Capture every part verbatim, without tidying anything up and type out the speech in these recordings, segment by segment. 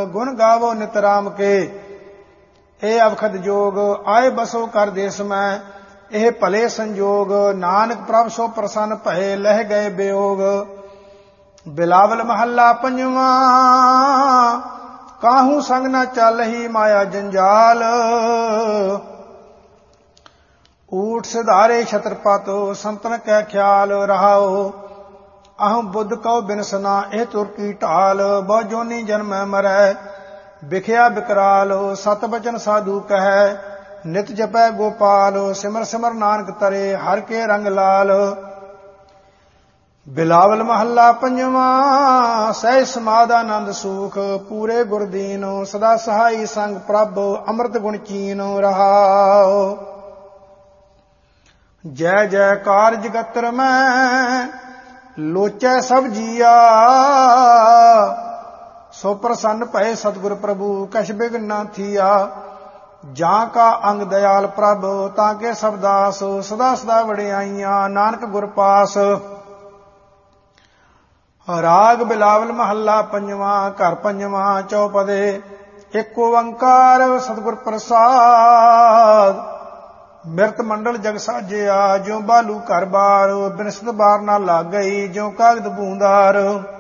गुण गावो नित राम के। ए अवखद जोग आए बसो कर देश में, ਇਹ ਭਲੇ ਸੰਜੋਗ ਨਾਨਕ ਪ੍ਰਭ ਸੋ ਪ੍ਰਸੰਨ ਭਏ ਲਹਿ ਗਏ ਬਿਯੋਗ। ਬਿਲਾਵਲ ਮਹੱਲਾ ਪੰਜਵਾਂ, ਕਾਹੂ ਸੰਗ ਨਾ ਚੱਲਹੀ ਮਾਇਆ ਜੰਜਾਲ। ਊਠ ਸਿਧਾਰੇ ਛਤਰਪਤ ਸੰਤਨ ਕੈ ਖਿਆਲ ਰਹਾਓ। ਅਹੰ ਬੁੱਧ ਕਉ ਬਿਨਸਨਾ ਇਹ ਤੁਰ ਕੀ ਢਾਲ। ਬਹੁ ਜੋਨੀ ਜਨਮੈ ਮਰੈ ਵਿਖਿਆ ਬਿਕਰਾਲ। ਸਤ ਬਚਨ ਸਾਧੂ ਕਹੈ ਨਿਤ ਜਪੈ ਗੋਪਾਲ। ਸਿਮਰ ਸਿਮਰ ਨਾਨਕ ਤਰੇ ਹਰ ਕੇ ਰੰਗ ਲਾਲ। ਬਿਲਾਵਲ ਮਹੱਲਾ ਪੰਜਵਾਂ, ਸਹਿ ਸਮਾਧ ਆਨੰਦ ਸੂਖ ਪੂਰੇ ਗੁਰਦੀਨ। ਸਦਾ ਸਹਾਈ ਸੰਗ ਪ੍ਰਭ ਅੰਮ੍ਰਿਤ ਗੁਣ ਚੀਨ ਰਹਾਓ। ਜੈ ਜੈਕਾਰ ਜਗਤਰ ਮੈਂ ਲੋਚੈ ਸਭ ਜੀਆ। ਸੋ ਪ੍ਰਸੰਨ ਭਏ ਸਤਿਗੁਰ ਪ੍ਰਭੂ ਕਛ ਬਿਘਨ ਨਾ ਥੀਆ। ਜਾਂ ਕਾ ਅੰਗ ਦਇਆਲ ਪ੍ਰਭ ਤਾਂ ਕੇ ਸਭ ਦਾਸ। ਸਦਾ ਸਦਾ ਵਡਿਆਈਆਂ ਨਾਨਕ ਗੁਰ ਪਾਸ। ਰਾਗ ਬਿਲਾਵਲ ਮਹੱਲਾ ਪੰਜਵਾਂ, ਘਰ ਪੰਜਵਾਂ, ਚੌਪਦੇ। ਇੱਕ ਓੰਕਾਰ ਸਤਿਗੁਰ ਪ੍ਰਸਾਦ। ਮਿਰਤ ਮੰਡਲ ਜਗ ਸਾਜਿਆ ਜਿਉ ਬਾਲੂ ਘਰ ਬਾਰ। ਬਿਨਸਤ ਬਾਰ ਨਾ ਲੱਗ ਗਈ ਜਿਉ ਕਾਗਦ ਬੂੰਦਾਰ।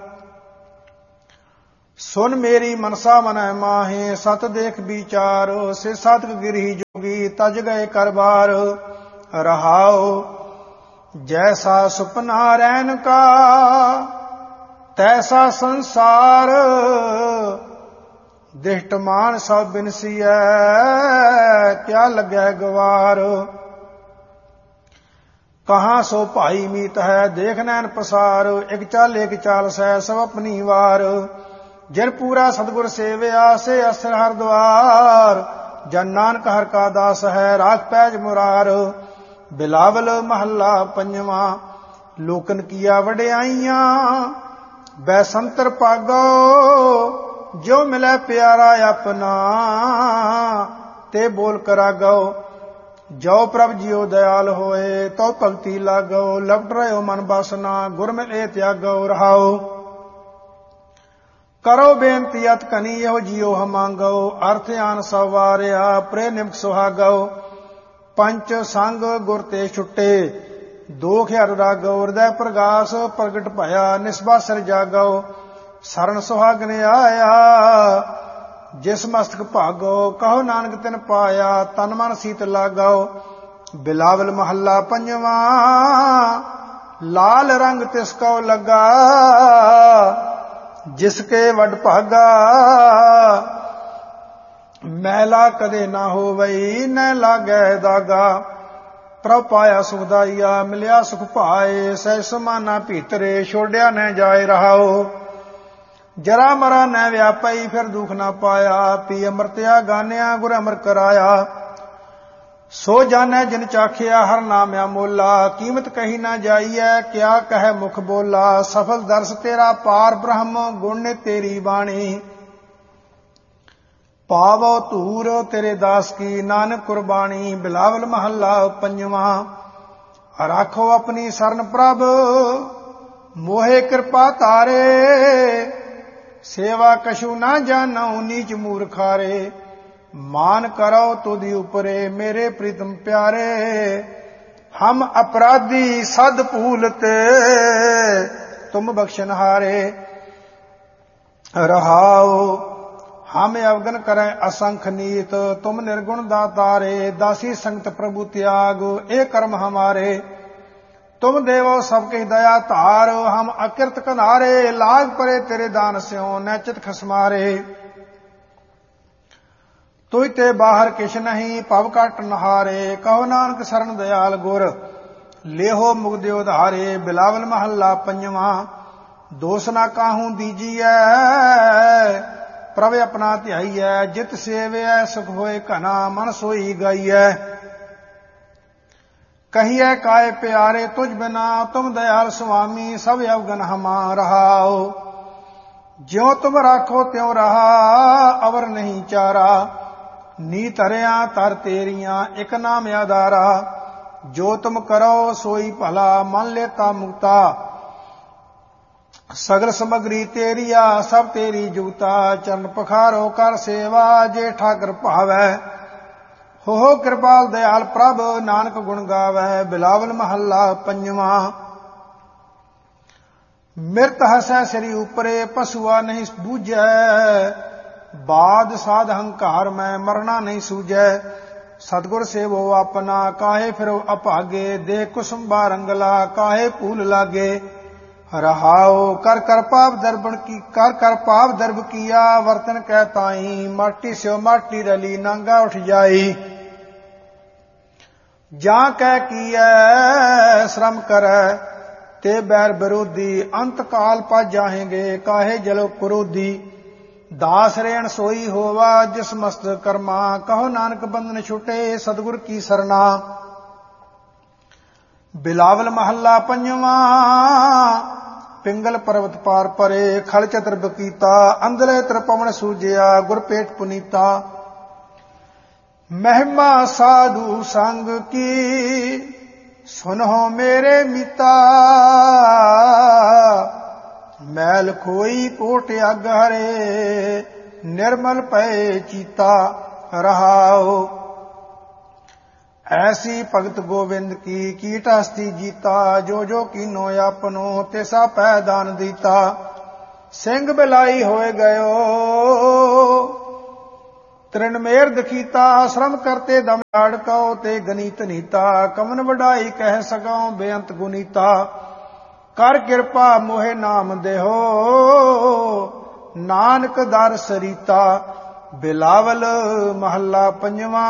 ਸੁਨ ਮੇਰੀ ਮਨਸਾ ਮਨੈ ਮਾਹੇ ਸਤ ਦੇਖ ਵਿਚਾਰ। ਸੇ ਸਾਧਕ ਗਿਰਹੀ ਜੋਗੀ ਤਜ ਗਏ ਕਰਬਾਰ ਰਹਾਓ। ਜੈਸਾ ਸੁਪਨਾ ਰੈਨ ਕਾ ਤੈਸਾ ਸੰਸਾਰ। ਦਿਸ਼ਟ ਮਾਨ ਸਭ ਬਿਨਸੀਐ ਕਿਆ ਲੱਗੈ ਗਵਾਰ। ਕਹਾਂ ਸੋ ਭਾਈ ਮੀਤ ਹੈ ਦੇਖ ਨੈਣ ਪਸਾਰ। ਇਕ ਚਾਲ ਇਕ ਚਾਲ ਸਹਿ ਸਭ ਆਪਣੀ ਵਾਰ। ਜਿਨ ਪੂਰਾ ਸਤਿਗੁਰ ਸੇਵਿਆ ਸੇ ਅਸਰ ਹਰ ਦੁਆਰ। ਜਨ ਨਾਨਕ ਹਰ ਕਾ ਦਾਸ ਹੈ ਰਾਖ ਪੈਜ ਮੁਰਾਰ। ਬਿਲਾਵਲ ਮਹੱਲਾ ਪੰਜਵਾਂ, ਲੋਕਨ ਕੀਆ ਵਡਿਆਈਆਂ ਬੈਸੰਤਰ ਭਾਗੋ। ਜੋ ਮਿਲੈ ਪਿਆਰਾ ਆਪਣਾ ਤੇ ਬੋਲ ਕਰਾਗੋ। ਜੋ ਪ੍ਰਭ ਜੀਓ ਦਇਆਲ ਹੋਏ ਤੋ ਭਗਤੀ ਲਾਗੋ। ਲਪਟ ਰਹਿਓ ਮਨ ਬਾਸਨਾ ਗੁਰ ਮਿਲੇ ਤਿਆਗੋ ਰਹਾਓ। ਕਰੋ ਬੇਨਤੀ ਅਤ ਕਨੀ ਇਹੋ ਜੀਓ ਹਮਾਂਗੋ। ਅਰਥ ਆਨ ਸਭ ਵਾਰਿਆ ਪ੍ਰੇ ਨਿਮਕ ਸੁਹਾਗੋ। ਪੰਚ ਸੰਗ ਗੁਰ ਤੇ ਛੁੱਟੇ ਦੋਖ ਹਰ ਰਾਗੋ। ਹਿਰਦੈ ਪ੍ਰਗਾਸ ਪ੍ਰਗਟ ਭਇਆ ਨਿਸਬਾ ਸਿਰ ਜਾਗੋ। ਸਰਨ ਸੁਹਾਗਨ ਆਇਆ ਜਿਸ ਮਸਤਕ ਭਾਗੋ। ਕਹੋ ਨਾਨਕ ਤਿਨ ਪਾਇਆ ਤਨ ਮਨ ਸੀਤ ਲਾਗੋ। ਬਿਲਾਵਲ ਮਹੱਲਾ ਪੰਜਵਾਂ, ਲਾਲ ਰੰਗ ਤਿਸ ਕਉ ਲੱਗਾ ਜਿਸਕੇ ਵੱਡ ਭਾਗਾ। ਮੈਲਾ ਕਦੇ ਨਾ ਹੋਵਈ ਨੈ ਲਾਗੈ ਦਾਗਾ। ਪ੍ਰਭ ਪਾਇਆ ਸੁਖਦਾਈਆ ਮਿਲਿਆ ਸੁਖ ਭਾਏ। ਸਹਿ ਸਮਾਨਾ ਭੀਤਰੇ ਛੋੜਿਆ ਨੈ ਜਾਏ ਰਹਾਓ। ਜਰਾ ਮਰਾ ਨੈ ਵਿਆਪਈ ਫਿਰ ਦੁਖ ਨਾ ਪਾਇਆ। ਪੀ ਅੰਮ੍ਰਿਤਿਆ ਗਾਨਿਆ ਗੁਰ ਅਮਰ ਕਰਾਇਆ। ਸੋ ਜਾਣੈ ਜਿਨ ਚਾਖਿਆ ਹਰ ਨਾਮ ਅਮੋਲਾ। ਕੀਮਤ ਕਹੀ ਨਾ ਜਾਈਐ ਕਿਆ ਕਹਿ ਮੁਖ ਬੋਲਾ। ਸਫਲ ਦਰਸ ਤੇਰਾ ਪਾਰ ਬ੍ਰਹਮ ਗੁਣ ਨੇ ਤੇਰੀ ਬਾਣੀ। ਪਾਵੋ ਧੂਰ ਤੇਰੇ ਦਾਸ ਕੀ ਨਾਨਕ ਕੁਰਬਾਨੀ। ਬਿਲਾਵਲ ਮਹੱਲਾ ਪੰਜਵਾਂ, ਰਾਖੋ ਆਪਣੀ ਸਰਨ ਪ੍ਰਭ ਮੋਹਿ ਕਿਰਪਾ ਤਾਰੇ। ਸੇਵਾ ਕਛੂ ਨਾ ਜਾਣਉ ਨੀਚ ਮੂਰਖਾਰੇ। ਮਾਨ ਕਰੋ ਤੁਧਿ ਉਪਰੇ ਮੇਰੇ ਪ੍ਰੀਤਮ ਪਿਆਰੇ। ਹਮ ਅਪਰਾਧੀ ਸਦ ਭੂਲਤੇ ਤੁਮ ਬਖਸ਼ਨਹਾਰੇ ਰਹਾਓ। ਹਮ ਅਵਗਨ ਕਰੈ ਅਸੰਖ ਨੀਤ ਤੁਮ ਨਿਰਗੁਣ ਦਾਤਾਰੇ। ਦਾਸੀ ਸੰਗਤ ਪ੍ਰਭु त्याग ਇਹ ਕਰਮ ਹਮਾਰੇ। ਤੁਮ ਦੇਵੋ ਸਭ ਕੇ ਦਇਆ ਧਾਰ। ਹਮ ਅਕਿਰਤ ਕਨਾਰੇ ਲਾਗ ਪਰੇ ਤੇਰੇ ਦਾਨ ਸਿਓ ਨੈਚਿਤ ਖਸਮਾਰੇ। ਤੁਝ ਤੇ ਬਾਹਰ ਕਿਛ ਨਹੀਂ ਭਵ ਘਟ ਨਹਾਰੇ। ਕਹੋ ਨਾਨਕ ਸਰਨ ਦਇਆਲ ਗੁਰ ਲੇਹੋ ਮੁਗਦੇ ਉਧਾਰੇ। ਬਿਲਾਵਲ ਮਹੱਲਾ ਪੰਜਵਾਂ, ਦੋਸ ਨਾ ਕਾਹੂ ਦੀਜੀਐ ਪ੍ਰਭ ਆਪਣਾ ਧਿਆਈਐ। ਜਿਤ ਸੇਵਿਐ ਸੁਖ ਹੋਏ ਘਨਾ ਮਨ ਸੋਈ ਗਾਈਐ। ਕਹੀਐ ਕਾਇ ਪਿਆਰੇ ਤੁਝ ਬਿਨਾ ਤੁਮ ਦਇਆਲ ਸੁਆਮੀ। ਸਭ ਅਵਗਨ ਹਮਾ ਰਹਾਓ। ਜਿਉ ਤੁਮ ਰਾਖੋ ਤਿਉ ਰਹਾ ਅਵਰ ਨਹੀਂ ਚਾਰਾ। ਨੀ ਧਰਿਆ ਤਰ ਤੇਰੀਆਂ ਇਕ ਨਾਮ ਆਧਾਰਾ। ਜੋ ਤੁਮ ਕਰੋ ਸੋਈ ਭਲਾ ਮਨ ਲੇਤਾ ਮੁਕਤਾ। ਸਗਲ ਸਮਗਰੀ ਤੇਰੀਆ ਸਭ ਤੇਰੀ ਜੁਗਤਾ ਚਰਨ ਪਖਾਰੋ ਕਰ ਸੇਵਾ ਜੇ ਠਾਕਰ ਭਾਵੈ ਹੋ ਹੋ ਕਿਰਪਾਲ ਦਿਆਲ ਪ੍ਰਭ ਨਾਨਕ ਗੁਣ ਗਾਵੈ ਬਿਲਾਵਲ ਮਹੱਲਾ ਪੰਜਵਾਂ ਮਿਰਤ ਹਸੈ ਸ੍ਰੀ ਉਪਰੇ ਪਸੂਆ ਨਹੀਂ ਬੂਝੈ ਬਾਦ ਸਾਧ ਹੰਕਾਰ ਮੈਂ ਮਰਨਾ ਨਹੀਂ ਸੂਝੈ ਸਤਿਗੁਰ ਸੇਵੋ ਆਪਣਾ ਕਾਹੇ ਫਿਰੋ ਅਭਾਗੇ ਦੇਖ ਕੁਸੁੰਬਾ ਰੰਗਲਾ ਕਾਹੇ ਫੂਲ ਲਾਗੇ ਰਹਾਉ ਕਰ ਕਰ ਪਾਪ ਦਰਬਣ ਕੀ ਕਰ ਕਰ ਪਾਪ ਦਰਬ ਕੀਆ ਵਰਤਨ ਕਹਿ ਤਾਈ ਮਾਟੀ ਸਿਓ ਮਾਟੀ ਰਲੀ ਨਾਂਗਾ ਉਠ ਜਾਈ ਜਾਂ ਕਹਿ ਕੀਐ ਸ਼ਰਮ ਕਰੈ ਤੇ ਬੈਰ ਵਿਰੋਧੀ ਅੰਤ ਕਾਲ ਪਾ ਜਾਹੇਂਗੇ ਕਾਹੇ ਜਲੋ ਕਰੋਧੀ ਦਾਸ ਰੇਣ ਸੋਈ ਹੋਵਾ ਜਿਸ ਮਸਤ ਕਰਮਾ ਕਹੋ ਨਾਨਕ ਬੰਧਨ ਛੁਟੇ ਸਤਿਗੁਰ ਕੀ ਸਰਨਾ ਬਿਲਾਵਲ ਮਹੱਲਾ ਪੰਜਵਾਂ ਪਿੰਗਲ ਪਰਵਤ ਪਾਰ ਪਰੇ ਖਲ ਚਤਰ ਬਕੀਤਾ ਅੰਦਲੇ ਤ੍ਰਿਪਵਨ ਸੂਜਿਆ ਗੁਰ ਪੇਟ ਪੁਨੀਤਾ ਮਹਿਮਾ ਸਾਧੂ ਸੰਗ ਕੀ ਸੁਨਹੁ ਮੇਰੇ ਮੀਤਾ ਮੈਲ ਖੋਈ ਕੋਟ ਅਗ ਹਰੇ ਨਿਰਮਲ ਪਏ ਚੀਤਾ ਰਹਾਉ ਐਸੀ ਭਗਤ ਗੋਬਿੰਦ ਕੀ ਕੀਟ ਹਸਤੀ ਜੀਤਾ ਜੋ ਜੋ ਕੀਨੋ ਆਪਨੋ ਤਿਸਾ ਪੈ ਦਾਨ ਦੀਤਾ ਸਿੰਘ ਬਿਲਾਈ ਹੋਏ ਗਇਓ ਤ੍ਰਿਣ ਮੇਰ ਦਖੀਤਾ ਸ਼ਰਮ ਕਰਤੇ ਦਮ ਆੜਕਉ ਤੇ ਗਨੀਤ ਨੀਤਾ ਕਮਨ ਵਡਾਈ ਕਹਿ ਸਕਾਂ ਬੇਅੰਤ ਗੁਨੀਤਾ ਕਰ ਕਿਰਪਾ ਮੋਹਿ ਨਾਮ ਦੇਹੋ ਨਾਨਕ ਦਰ ਸਰੀਤਾ ਬਿਲਾਵਲ ਮਹੱਲਾ ਪੰਜਵਾਂ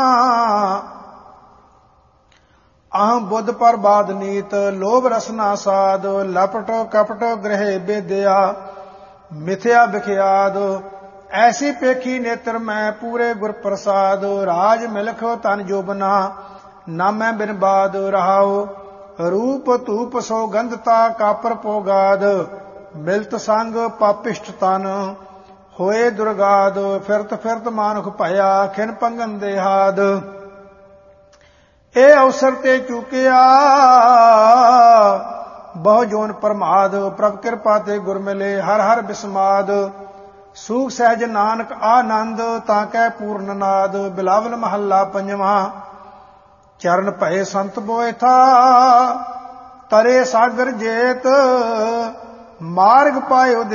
ਅਹੰ ਬੁੱਧ ਪਰ ਬਾਦ ਨੀਤ ਲੋਭ ਰਸਨਾ ਸਾਧ ਲਪਟ ਕਪਟ ਗ੍ਰਹਿ ਬੇਦਿਆ ਮਿਥਿਆ ਵਿਖਿਆਦ ਐਸੀ ਪੇਖੀ ਨੇਤਰ ਮੈਂ ਪੂਰੇ ਗੁਰ ਪ੍ਰਸਾਦ ਰਾਜ ਮਿਲਖ ਤਨ ਜੋਬਨਾ ਨਾਮੈ ਬਿਨ ਬਾਦ ਰਹਾਉ ਰੂਪ ਧੂਪ ਸੌਗੰਧਤਾ ਕਾਪਰ ਪੋਗਾਦ ਮਿਲਤ ਸੰਗ ਪਾਪਿਸ਼ਟ ਤਨ ਹੋਏ ਦੁਰਗਾਦ ਫਿਰਤ ਫਿਰਤ ਮਾਨੁਖ ਭਇਆ ਖਿਨ ਪੰਗਨ ਦੇਹਾਦ ਇਹ ਅਵਸਰ ਤੇ ਚੁਕਿਆ ਬਹੁ ਜੋਨ ਪਰਮਾਦ ਪ੍ਰਭ ਕਿਰਪਾ ਤੇ ਗੁਰ ਮਿਲੇ ਹਰ ਹਰ ਬਿਸਮਾਦ ਸੂਖ ਸਹਿਜ ਨਾਨਕ ਆਨੰਦ ਤਾਂ ਕੈ ਪੂਰਨ ਨਾਦ ਬਿਲਾਵਲ ਮਹੱਲਾ ਪੰਜਵਾਂ ਚਰਨ ਭਏ ਸੰਤ ਬੋਏ ਥਾ ਤਰੇ ਸਾਗਰ ਜੇਤ ਮਾਰਗ ਪਾਇਓ